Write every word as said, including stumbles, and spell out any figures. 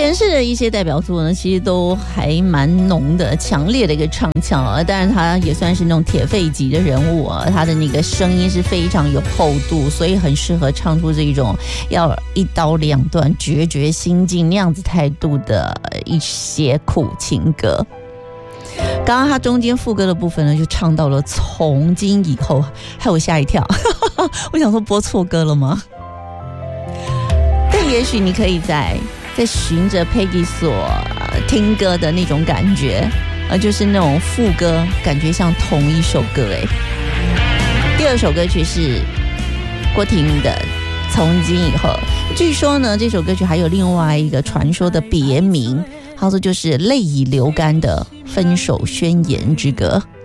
前世的一些代表作呢，其实都还蛮浓的、强烈的一个唱腔啊。当然，他也算是那种铁肺级的人物啊，他的那个声音是非常有厚度，所以很适合唱出这种要一刀两断、决绝心境那样子态度的一些苦情歌。刚刚他中间副歌的部分呢，就唱到了从今以后，害我吓一跳，我想说播错歌了吗？但也许你可以在在循着 Peggy 所听歌的那种感觉，呃，就是那种副歌，感觉像同一首歌哎。第二首歌曲是郭婷的《从今以后》，据说呢，这首歌曲还有另外一个传说的别名，他说就是泪已流干的分手宣言之歌。